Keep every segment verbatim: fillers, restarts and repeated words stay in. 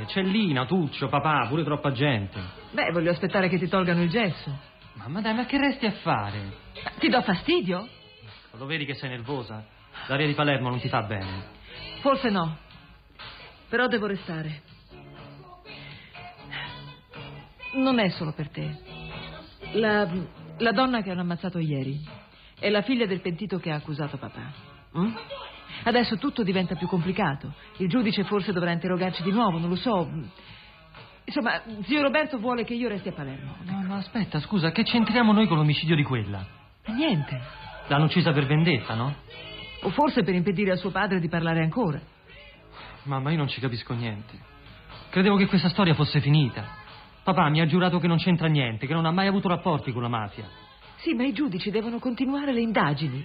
C'è Lina, Tuccio, papà, pure troppa gente. Beh, voglio aspettare che ti tolgano il gesso. Mamma dai, ma che resti a fare? Ti do fastidio? Lo vedi che sei nervosa? L'aria di Palermo non ti fa bene. Forse no. Però devo restare. Non è solo per te. La, la donna che hanno ammazzato ieri è la figlia del pentito che ha accusato papà. Mm? Adesso tutto diventa più complicato. Il giudice forse dovrà interrogarci di nuovo, non lo so. Insomma, zio Roberto vuole che io resti a Palermo. No, no, aspetta, scusa, che c'entriamo noi con l'omicidio di quella? Niente. L'hanno uccisa per vendetta, no? O forse per impedire a suo padre di parlare ancora. Mamma, io non ci capisco niente. Credevo che questa storia fosse finita. Papà mi ha giurato che non c'entra niente, che non ha mai avuto rapporti con la mafia. Sì, ma i giudici devono continuare le indagini.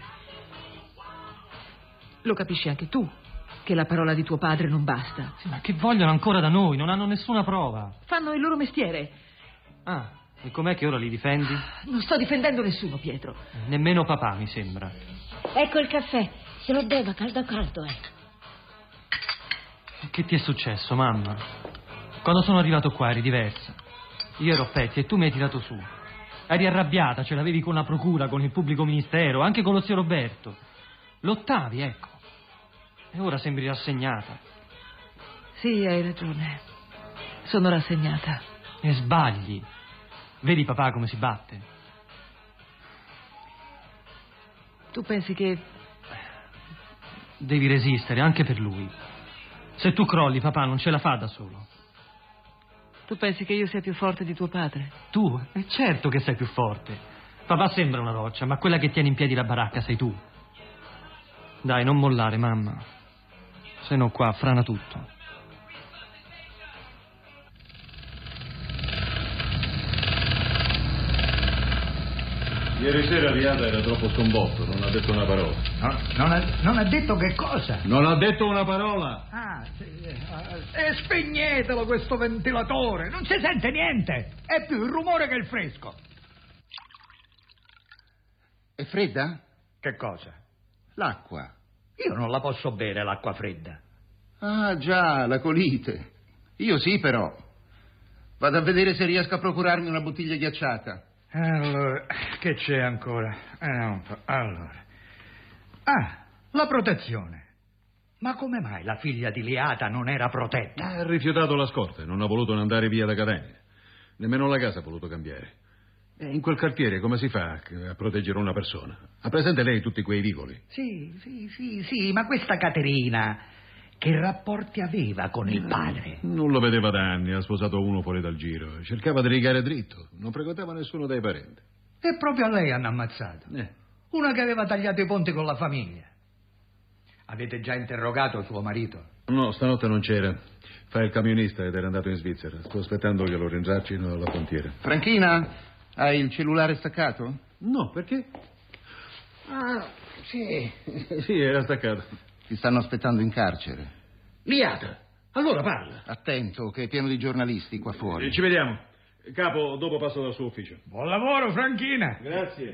Lo capisci anche tu, che la parola di tuo padre non basta. Sì, ma che vogliono ancora da noi? Non hanno nessuna prova. Fanno il loro mestiere. Ah, e com'è che ora li difendi? Non sto difendendo nessuno, Pietro. Nemmeno papà, mi sembra. Ecco il caffè, se lo beva caldo caldo, eh. Che ti è successo, mamma? Quando sono arrivato qua eri diversa. Io ero Petti e tu mi hai tirato su. Eri arrabbiata, ce l'avevi con la procura, con il pubblico ministero, anche con lo zio Roberto. Lottavi, ecco. E ora sembri rassegnata. Sì, hai ragione. Sono rassegnata. E sbagli. Vedi papà come si batte? Tu pensi che... Devi resistere, anche per lui. Se tu crolli, papà non ce la fa da solo. Tu pensi che io sia più forte di tuo padre? Tu? È certo che sei più forte. Papà sembra una roccia, ma quella che tiene in piedi la baracca sei tu. Dai, non mollare, mamma. Se no qua frana tutto. Ieri sera Liata era troppo sconvolto, non ha detto una parola. No, non, ha, non ha detto che cosa? Non ha detto una parola! Ah, sì, eh, e spegnetelo questo ventilatore, non si sente niente, è più il rumore che il fresco. È fredda? Che cosa? L'acqua. Io non la posso bere l'acqua fredda. Ah, già, la colite. Io sì, però. Vado a vedere se riesco a procurarmi una bottiglia ghiacciata. Allora, che c'è ancora? Eh, un po'. Allora. Ah, la protezione. Ma come mai la figlia di Liata non era protetta? Ha rifiutato la scorta, non ha voluto andare via da Catania. Nemmeno la casa ha voluto cambiare. E in quel quartiere come si fa a proteggere una persona? Ha presente lei tutti quei vicoli? Sì, sì, sì, sì, ma questa Caterina, che rapporti aveva con il padre? Non lo vedeva da anni, ha sposato uno fuori dal giro. Cercava di rigare dritto, non frequentava nessuno dei parenti. E proprio a lei hanno ammazzato. Eh. Una che aveva tagliato i ponti con la famiglia. Avete già interrogato suo marito? No, stanotte non c'era. Fa il camionista ed era andato in Svizzera. Sto aspettando che lo rintracciano alla frontiera. Franchina, hai il cellulare staccato? No, perché? Ah, sì. Sì, era staccato. Ti stanno aspettando in carcere. Liata, allora parla. Attento, che è pieno di giornalisti qua fuori. Eh, ci vediamo. Capo, dopo passo dal suo ufficio. Buon lavoro, Franchina. Grazie.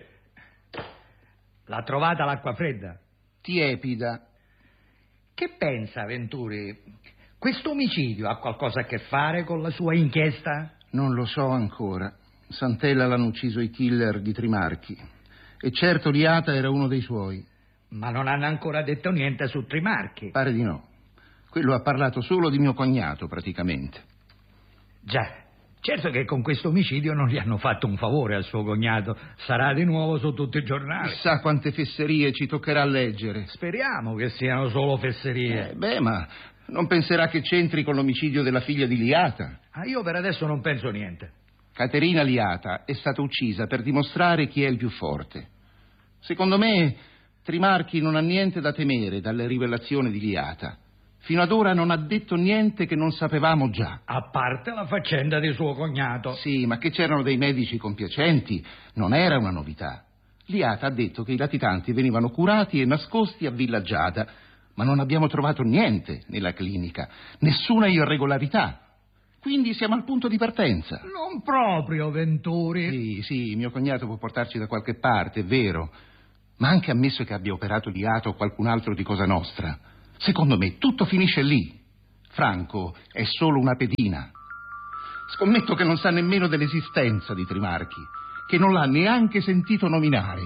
L'ha trovata l'acqua fredda? Tiepida. Che pensa, Venturi? Questo omicidio ha qualcosa a che fare con la sua inchiesta? Non lo so ancora. Santella l'hanno ucciso i killer di Trimarchi. E certo Liata era uno dei suoi. Ma non hanno ancora detto niente su Trimarchi. Pare di no. Quello ha parlato solo di mio cognato, praticamente. Già. Certo che con questo omicidio non gli hanno fatto un favore al suo cognato. Sarà di nuovo su tutti i giornali. Chissà quante fesserie ci toccherà leggere. Speriamo che siano solo fesserie. Eh, beh, ma non penserà che c'entri con l'omicidio della figlia di Liata? Ah, io per adesso non penso niente. Caterina Liata è stata uccisa per dimostrare chi è il più forte. Secondo me Trimarchi non ha niente da temere dalle rivelazioni di Liata. Fino ad ora non ha detto niente che non sapevamo già. A parte la faccenda di suo cognato. Sì, ma che c'erano dei medici compiacenti non era una novità. Liata ha detto che i latitanti venivano curati e nascosti a Villa Giada, ma non abbiamo trovato niente nella clinica, nessuna irregolarità. Quindi siamo al punto di partenza. Non proprio, Venturi. Sì, sì, mio cognato può portarci da qualche parte, è vero. Ma anche ammesso che abbia operato Liata o qualcun altro di Cosa Nostra, secondo me tutto finisce lì. Franco è solo una pedina. Scommetto che non sa nemmeno dell'esistenza di Trimarchi, che non l'ha neanche sentito nominare.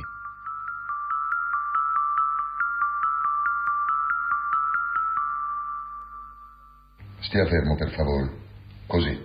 Stia fermo, per favore. Così.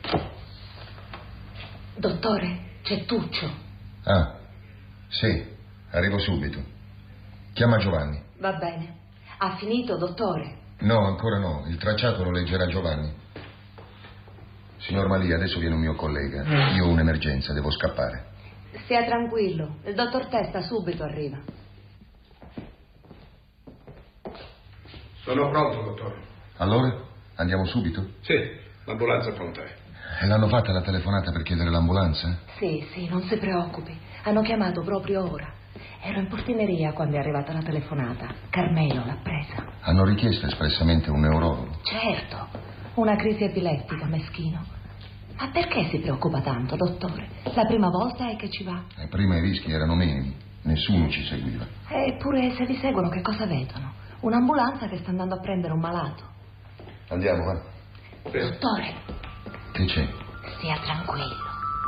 Dottore, c'è Tuccio. Ah, sì, arrivo subito. Chiama Giovanni. Va bene. Ha finito, dottore? No, ancora no. Il tracciato lo leggerà Giovanni. Signor Malia, adesso viene un mio collega. Io ho un'emergenza, devo scappare. Stia tranquillo. Il dottor Testa subito arriva. Sono pronto, dottore. Allora? Andiamo subito? Sì, l'ambulanza è pronta. E l'hanno fatta la telefonata per chiedere l'ambulanza? Sì, sì, non si preoccupi. Hanno chiamato proprio ora. Ero in portineria quando è arrivata la telefonata. Carmelo l'ha presa. Hanno richiesto espressamente un neurologo? Certo, una crisi epilettica, meschino. Ma perché si preoccupa tanto, dottore? La prima volta è che ci va. E prima i rischi erano minimi, nessuno ci seguiva. Eppure se vi seguono che cosa vedono? Un'ambulanza che sta andando a prendere un malato. Andiamo, va. Dottore. Che c'è? Stia tranquillo.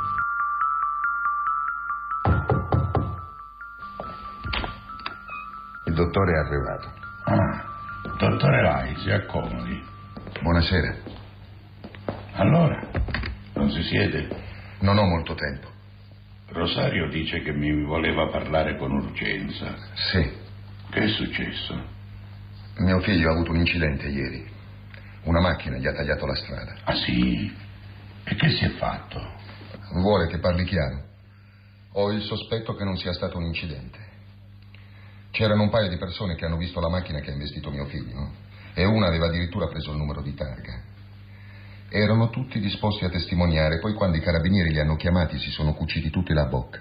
Il dottore è arrivato. Ah, dottore Lai, si accomodi. Buonasera. Allora, non si siede? Non ho molto tempo. Rosario dice che mi voleva parlare con urgenza. Sì. Che è successo? Mio figlio ha avuto un incidente ieri. Una macchina gli ha tagliato la strada. Ah sì? E che si è fatto? Vuole che parli chiaro? Ho il sospetto che non sia stato un incidente. C'erano un paio di persone che hanno visto la macchina che ha investito mio figlio e una aveva addirittura preso il numero di targa. Erano tutti disposti a testimoniare, poi quando i carabinieri li hanno chiamati si sono cuciti tutti la bocca.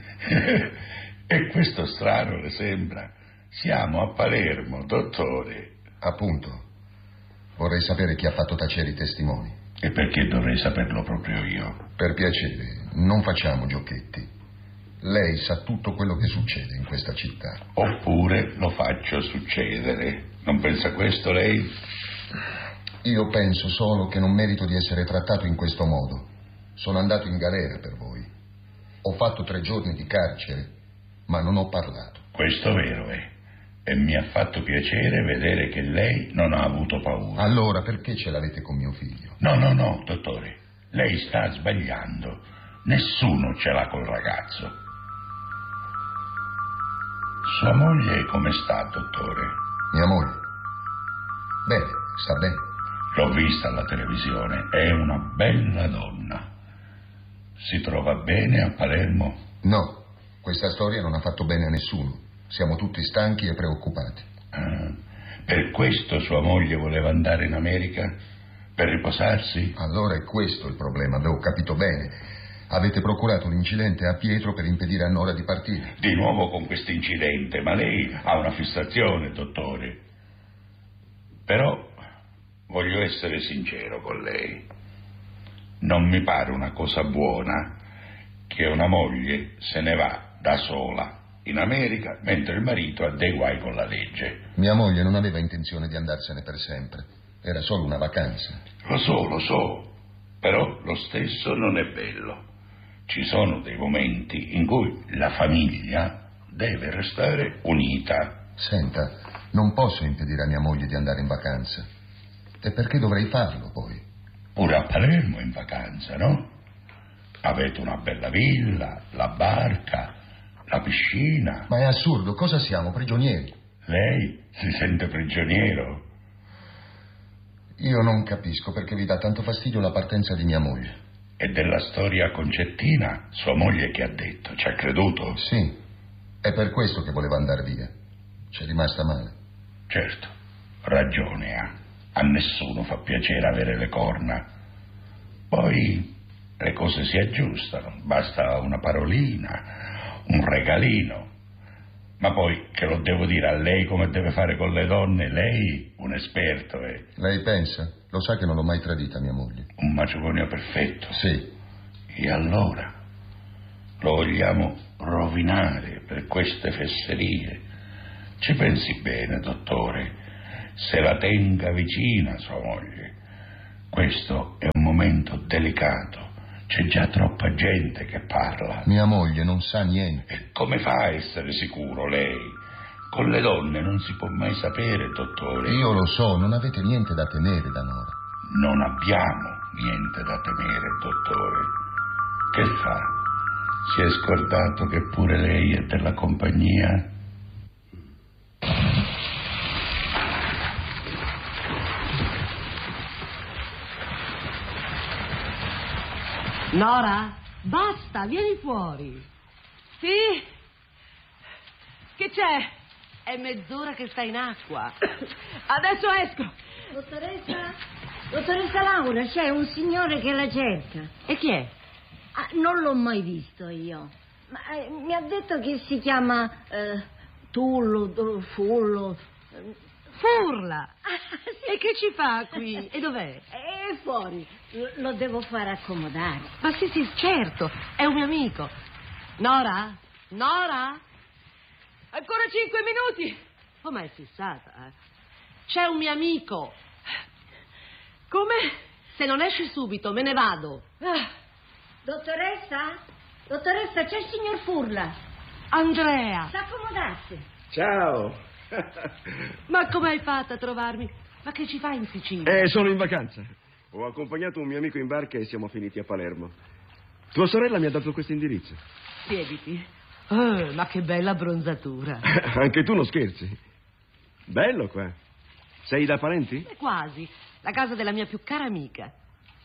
E questo strano le sembra? Siamo a Palermo, dottore. Appunto. Vorrei sapere chi ha fatto tacere i testimoni. E perché dovrei saperlo proprio io? Per piacere, non facciamo giochetti. Lei sa tutto quello che succede in questa città. Oppure lo faccio succedere. Non pensa questo lei? Io penso solo che non merito di essere trattato in questo modo. Sono andato in galera per voi. Ho fatto tre giorni di carcere, ma non ho parlato. Questo vero è. E mi ha fatto piacere vedere che lei non ha avuto paura. Allora perché ce l'avete con mio figlio? No, no, no, dottore. Lei sta sbagliando. Nessuno ce l'ha col ragazzo. Sua moglie come sta, dottore? Mia moglie? Bene, sta bene. L'ho vista alla televisione. È una bella donna. Si trova bene a Palermo? No, questa storia non ha fatto bene a nessuno. Siamo tutti stanchi e preoccupati. Ah, per questo sua moglie voleva andare in America? Per riposarsi? Allora è questo il problema, avevo capito bene. Avete procurato l'incidente a Pietro per impedire a Nora di partire. Di nuovo con questo incidente, ma lei ha una fissazione, dottore. Però voglio essere sincero con lei. Non mi pare una cosa buona che una moglie se ne va da sola in America mentre il marito ha dei guai con la legge. Mia moglie non aveva intenzione di andarsene per sempre. Era solo una vacanza. Lo so, lo so. Però lo stesso non è bello. Ci sono dei momenti in cui la famiglia deve restare unita. Senta, non posso impedire a mia moglie di andare in vacanza. E perché dovrei farlo, poi? Pure a Palermo in vacanza, no? Avete una bella villa, la barca, la piscina. Ma è assurdo, cosa siamo, prigionieri? Lei si sente prigioniero? Io non capisco perché vi dà tanto fastidio la partenza di mia moglie. E della storia concettina, sua moglie che ha detto? Ci ha creduto? Sì, è per questo che voleva andare via. C'è rimasta male. Certo, ragione ha. A nessuno fa piacere avere le corna. Poi le cose si aggiustano, basta una parolina, un regalino. Ma poi che lo devo dire a lei come deve fare con le donne? Lei, un esperto, è. Lei pensa? Lo sa che non l'ho mai tradita mia moglie. Un matrimonio perfetto? Sì. E allora? Lo vogliamo rovinare per queste fesserie? Ci pensi bene, dottore. se la tenga vicina sua moglie. Questo è un momento delicato. C'è già troppa gente che parla. Mia moglie non sa niente. E come fa a essere sicuro lei? Con le donne non si può mai sapere, dottore. Io lo so, non avete niente da temere da Nora. Non abbiamo niente da temere, dottore. Che fa? Si è scordato che pure lei è della compagnia? Nora, basta, vieni fuori. Sì? Che c'è? È mezz'ora che sta in acqua. Adesso esco. Dottoressa? Dottoressa Laura, c'è un signore che la cerca. E chi è? Ah, non l'ho mai visto io. Ma eh, mi ha detto che si chiama eh, Tullo, do- Fullo. eh, Furla. Ah, sì. E che ci fa qui? E dov'è? È fuori. L- lo devo fare accomodare. Ma sì, sì, certo, è un mio amico. Nora? Nora? Ancora cinque minuti. Oh, ma è fissata, eh? C'è un mio amico. Come? Se non esci subito, me ne vado. Ah. Dottoressa? Dottoressa, c'è il signor Furla. Andrea. Sa accomodarsi. Ciao. Ma come hai fatto a trovarmi? Ma che ci fai in Sicilia? Eh, sono in vacanza. Ho accompagnato un mio amico in barca e siamo finiti a Palermo. Tua sorella mi ha dato questo indirizzo. Siediti. Oh, ma che bella abbronzatura. Anche tu non scherzi. Bello qua. Sei da parenti? Eh, quasi. La casa della mia più cara amica.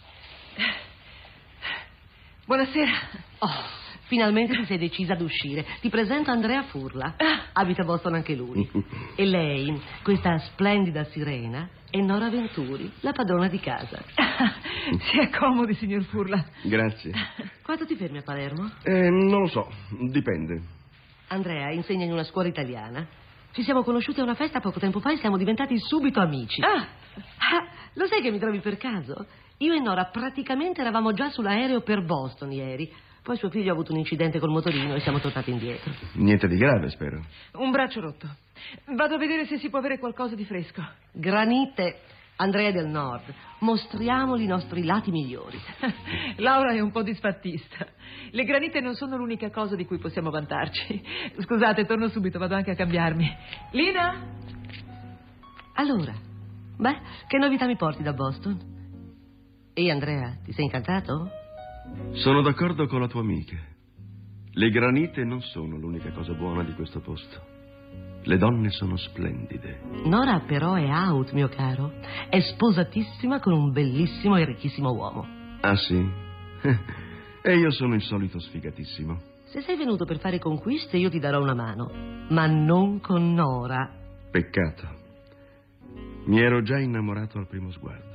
Buonasera. Oh, finalmente ti sei decisa ad uscire. Ti presento Andrea Furla. Abita a Boston anche lui. E lei, questa splendida sirena, è Nora Venturi, la padrona di casa. Si accomodi, signor Furla. Grazie. Quanto ti fermi a Palermo? Eh, non lo so, dipende. Andrea insegna in una scuola italiana. Ci siamo conosciuti a una festa poco tempo fa e siamo diventati subito amici. Ah, Ah, lo sai che mi trovi per caso? Io e Nora praticamente eravamo già sull'aereo per Boston ieri. Poi suo figlio ha avuto un incidente col motorino e siamo tornati indietro. Niente di grave, spero. un braccio rotto. Vado a vedere se si può avere qualcosa di fresco. Granite, Andrea del Nord, mostriamoli i nostri lati migliori. Laura è un po' disfattista. Le granite non sono l'unica cosa di cui possiamo vantarci. Scusate, torno subito, vado anche a cambiarmi. Lina? Allora, beh, che novità mi porti da Boston? E Andrea, ti sei incantato? Sono d'accordo con la tua amica. Le granite non sono l'unica cosa buona di questo posto. Le donne sono splendide. Nora però è out, mio caro. È sposatissima con un bellissimo e ricchissimo uomo. Ah, sì? E io sono il solito sfigatissimo. Se sei venuto per fare conquiste, io ti darò una mano. Ma non con Nora. Peccato. Mi ero già innamorato al primo sguardo.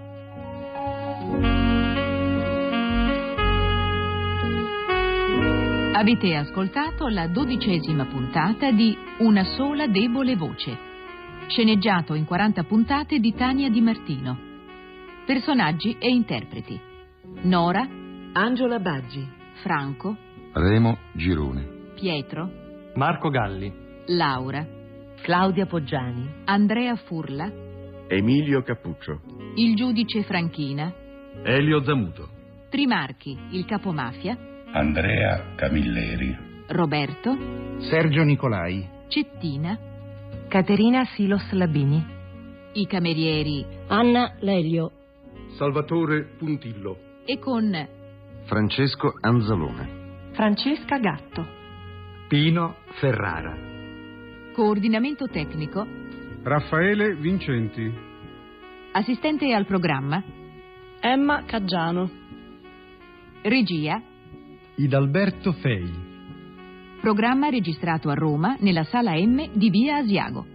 Avete ascoltato la dodicesima puntata di Una sola debole voce, sceneggiato in quaranta puntate di Tania Di Martino. Personaggi e interpreti: Nora, Angela Baggi, Franco, Remo Girone, Pietro, Marco Galli, Laura, Claudia Poggiani, Andrea Furla, Emilio Cappuccio, il giudice Franchina, Elio Zamuto, Trimarchi, il capomafia, Andrea Camilleri, Roberto, Sergio Nicolai, Cettina, Caterina Silos Labini, i camerieri Anna Lelio, Salvatore Puntillo, e con Francesco Anzalone, Francesca Gatto, Pino Ferrara, coordinamento tecnico, Raffaele Vincenti, assistente al programma, Emma Caggiano, regia, Idalberto Fei. programma registrato a Roma nella sala M di Via Asiago.